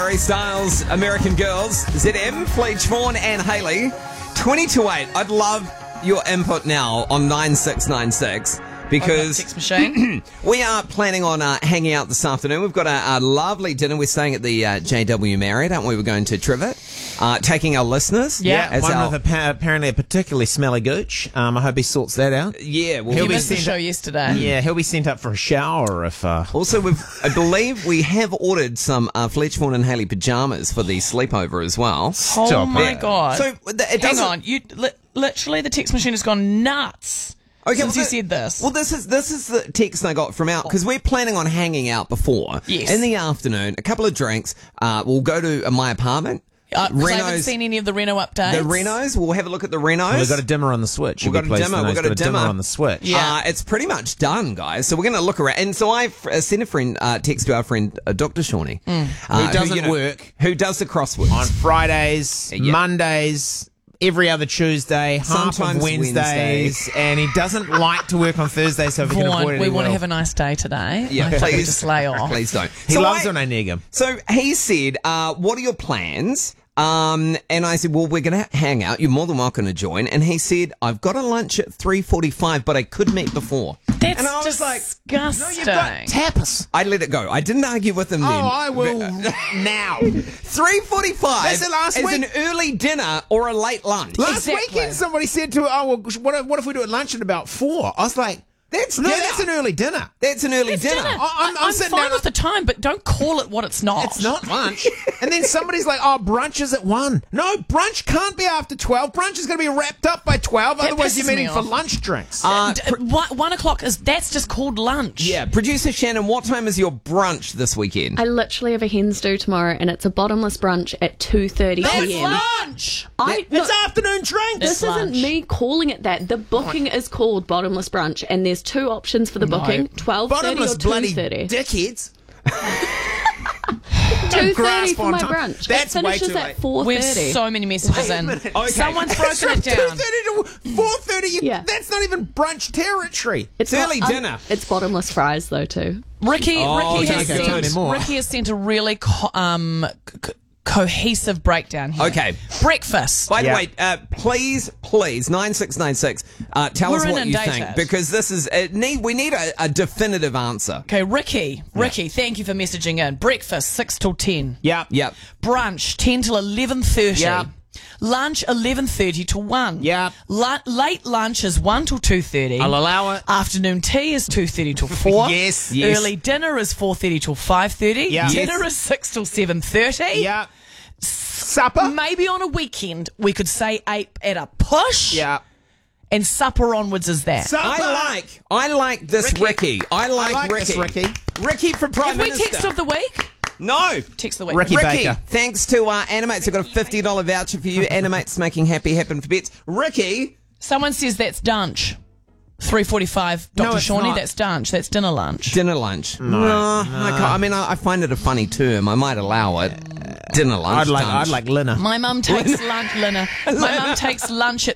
Harry Styles, American Girls, ZM, Fleetch Vaughan and Hayley. 20 to 8. I'd love your input now on 9696 because text machine. we are planning on hanging out this afternoon. We've got a lovely dinner. We're staying at the JW Marriott, aren't we? We're going to Trivet, taking our listeners. Yeah. as One our- with apparently a particularly smelly gooch. I hope he sorts that out. Yeah, well, You be missed the sent show up- yesterday. Yeah, he'll be sent up for a shower if... Also, I believe we have ordered some Fleetch Vaughan and Hayley pajamas for the sleepover as well. Oh Stop my it. God. So it Hang doesn't. on. You literally the text machine has gone nuts since you said this. Well, this is the text I got from out because we're planning on hanging out before. Yes. In the afternoon, a couple of drinks. We'll go to my apartment. 'Cause I haven't seen any of the Reno updates. The Renos. We'll have a look at the Renos. We've got a dimmer on the Switch. We've got a dimmer. We've got a dimmer on the Switch. Yeah. It's pretty much done, guys. So we're going to look around. And so I sent a friend text to our friend Dr. Shawnee, Who doesn't work who does the crosswords on Fridays, Yeah. Mondays, every other Tuesday, half Sometimes of Wednesdays, and he doesn't like to work on Thursdays, so if he can avoid Vaughan, it, we he want to will. have a nice day today. Yeah, I think we please. just lay off. Please don't. He So loves I- when I neg him. So he said, what are your plans? And I said, well, we're going to hang out. You're more than welcome to join. And he said, I've got a lunch at 3:45, but I could meet before. That's and I was like, disgusting. Tapas. I let it go. I didn't argue with him then. Oh, I will now. 3:45 That's it last is week. an early dinner or a late lunch. Last Exactly. weekend, somebody said to me, "Oh, well, what if we do it lunch at about 4?" I was like, That's "No, dinner. that's an early dinner. That's an early dinner. Dinner. I'm sitting fine down- with the time, but don't call it what it's not. It's not lunch." And then somebody's like, "Oh, brunch is at 1." No, brunch can't be after 12. Brunch is going to be wrapped up by 12. That Otherwise, you're pisses me meeting for off. lunch drinks. 1 o'clock that's just called lunch. Yeah, producer Shannon, what time is your brunch this weekend? I literally have a hen's do tomorrow, and it's a bottomless brunch at 2:30 That's p.m. lunch. It's afternoon drinks. This It's isn't lunch. me calling it that. The booking is called bottomless brunch, and there's two options for the booking: 12:30 Bottomless or bloody 2:30. dickheads. 2:30 grasp for on my time. brunch. That's it way finishes too at late. 4:30. We have so many messages in. Okay. Someone's broken it down. 2:30 to 4:30. Yeah. That's not even brunch territory. It's not- early dinner. It's bottomless fries though too. Ricky okay, has tell me sent, more. Ricky has sent a really cohesive breakdown here. Okay. Breakfast. By the Yeah. way, please, 9696, tell We're us what you inundated. think because this is we need a definitive answer. Okay, Ricky, thank you for messaging in. Breakfast 6 till 10. Yep. Yep. Brunch 10 till 11:30. Yeah. Lunch 11:30 to 1. Yeah. Late lunch is 1 till 2:30. I'll allow it. Afternoon tea is 2:30 till 4. Yes. Early dinner is 4:30 till 5:30. Yeah. Dinner Yes. is 6 till 7:30. Yeah. Supper. Maybe on a weekend we could say 8 at a push. Yeah. And supper onwards is that. Supper. I like this Ricky. I like I like Ricky. this Ricky. Ricky for Prime Have we Minister. text of the week? No. Text of the week. Ricky Baker. Thanks to Animates. I've got a $50 voucher for you. Animates making happy happen for bets. Ricky. Someone says that's dunch. 3:45. No, Dr. it's Shawnee, not. that's dunch. That's dinner lunch. Dinner lunch. No. I can't. I mean, I find it a funny term. I might allow it. Dinner lunch. I'd like Lina. My mum takes lunch, Lina. My mum takes lunch at